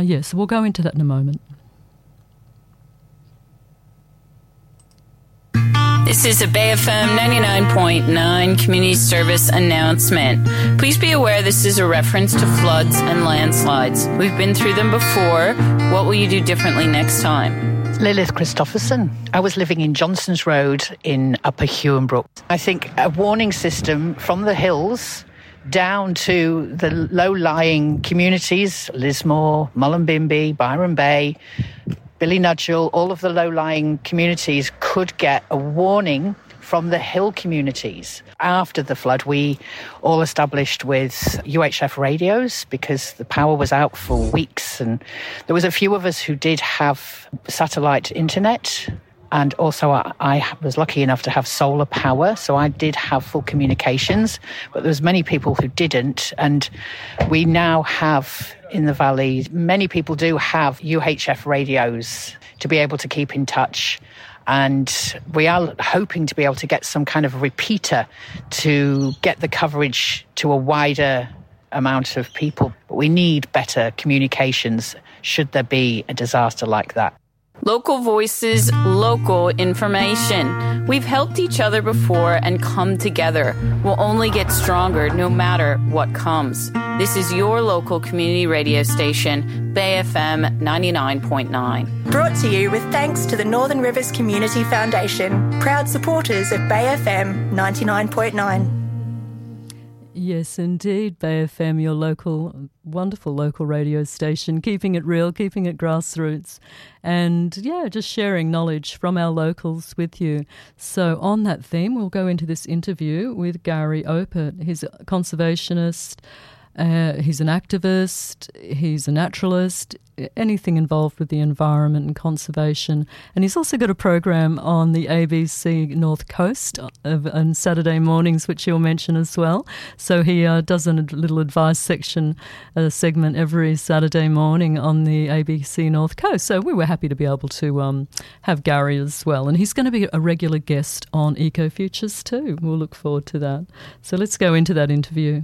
Yes, we'll go into that in a moment. This is a Bay FM 99.9 community service announcement. Please be aware this is a reference to floods and landslides. We've been through them before. What will you do differently next time? Lilith Christopherson. I was living in Johnson's Road in Upper Huonbrook. I think a warning system from the hills down to the low-lying communities, Lismore, Mullumbimby, Byron Bay, Ballynudgel, all of the low-lying communities could get a warning from the hill communities. After the flood, we all established with UHF radios because the power was out for weeks, and there was a few of us who did have satellite internet. And also I was lucky enough to have solar power, so I did have full communications, but there was many people who didn't. And we now have in the valley, many people do have UHF radios to be able to keep in touch. And we are hoping to be able to get some kind of repeater to get the coverage to a wider amount of people. But we need better communications should there be a disaster like that. Local voices, local information. We've helped each other before and come together. We'll only get stronger no matter what comes. This is your local community radio station, Bay FM 99.9. Brought to you with thanks to the Northern Rivers Community Foundation, proud supporters of Bay FM 99.9. Yes, indeed, Bay FM, your local, wonderful local radio station, keeping it real, keeping it grassroots, and just sharing knowledge from our locals with you. So on that theme, we'll go into this interview with Gary Opert. He's a conservationist, he's an activist, he's a naturalist, anything involved with the environment and conservation. And he's also got a program on the ABC North Coast on Saturday mornings, which he'll mention as well. So he does a little advice segment every Saturday morning on the ABC North Coast. So we were happy to be able to have Gary as well. And he's going to be a regular guest on Ecofutures too. We'll look forward to that. So let's go into that interview.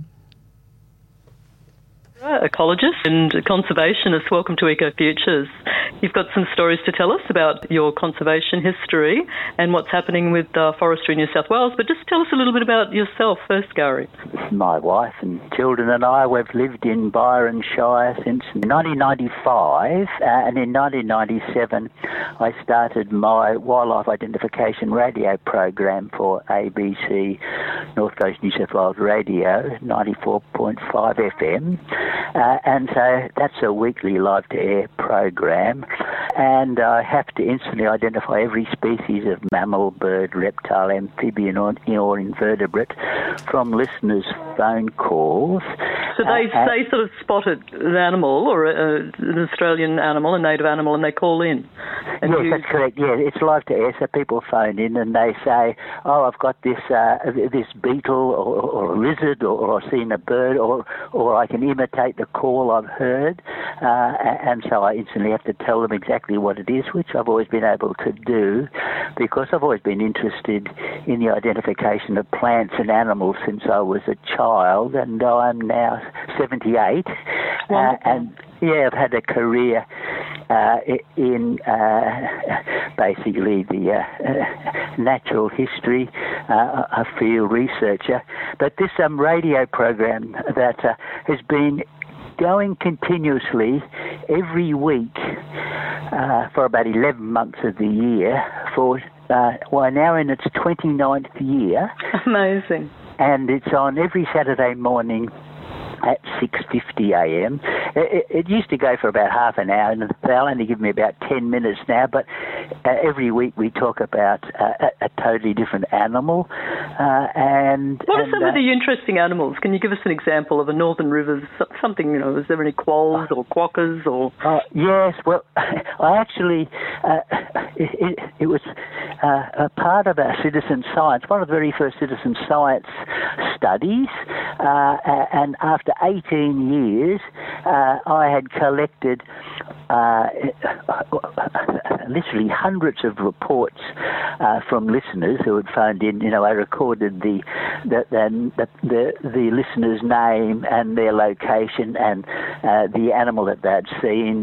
Ecologist and conservationist, welcome to Ecofutures. You've got some stories to tell us about your conservation history and what's happening with forestry in New South Wales, but just tell us a little bit about yourself first, Gary. My wife and children and I, we've lived in Byron Shire since 1995, and in 1997 I started my wildlife identification radio program for ABC North Coast New South Wales Radio, 94.5 FM. And so that's a weekly live-to-air program, and I have to instantly identify every species of mammal, bird, reptile, amphibian or invertebrate from listeners' phone calls. So they sort of spotted an animal or an Australian animal, a native animal, and they call in? Yes, that's correct. Yeah, it's live-to-air, so people phone in and they say, oh, I've got this beetle or a lizard or I've seen a bird or I can imitate the call I've heard, and so I instantly have to tell them exactly what it is, which I've always been able to do because I've always been interested in the identification of plants and animals since I was a child, and I'm now 78, and I've had a career in basically the natural history, a field researcher, but this radio program that has been going continuously every week for about 11 months of the year for we're now in its 29th year. Amazing. And it's on every Saturday morning at 6:50 a.m. It used to go for about half an hour, and they'll only give me about 10 minutes now, but every week we talk about a totally different animal. What are some of the interesting animals? Can you give us an example of a Northern Rivers, something, is there any quolls or quokkas or... Yes, well, I actually, it was a part of our citizen science, one of the very first citizen science studies, and after 18 years, I had collected literally hundreds of reports from listeners who had phoned in. I recorded the listener's name and their location and the animal that they'd seen,